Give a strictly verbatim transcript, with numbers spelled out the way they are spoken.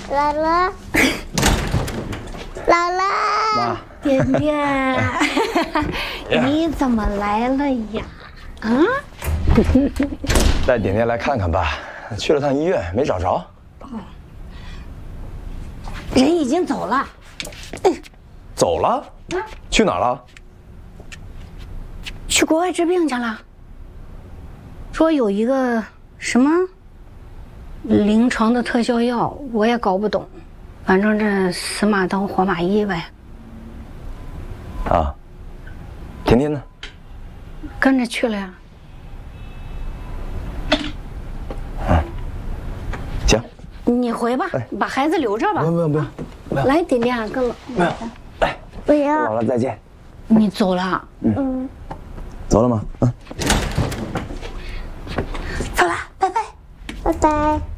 姥姥，姥姥， 妈， 点点，你怎么来了呀？啊？ 带点点来看看吧，去了趟医院没找着。 哦，人已经走了。 走了？去哪儿了？ 去国外治病去了。说有一个什么临床的特效药，我也搞不懂，反正这死马当活马医呗。 啊，甜甜呢？ 跟着去了呀。 嗯，行。 你回吧， 哎、 把孩子留着吧。 不用不用不用。 来，点点跟老不要，来， 不要。 姥姥再见。 你走了？ 嗯。嗯走了吗？嗯。 走了，拜拜。 拜拜。